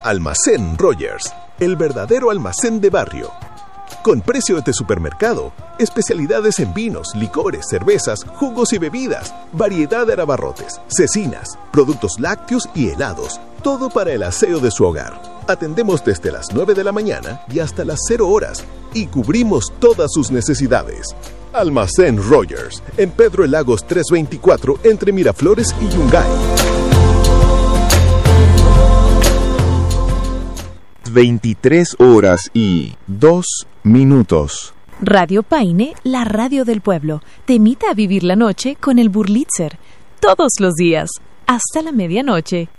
Almacén Rogers, el verdadero almacén de barrio. Con precio de supermercado, especialidades en vinos, licores, cervezas, jugos y bebidas, variedad de abarrotes, cecinas, productos lácteos y helados, todo para el aseo de su hogar. Atendemos desde las 9 de la mañana y hasta las 0 horas y cubrimos todas sus necesidades. Almacén Rogers, en Pedro el Lagos 324, entre Miraflores y Yungay. 23:02. Radio Paine, la radio del pueblo, te invita a vivir la noche con el Burlitzer. Todos los días, hasta la medianoche.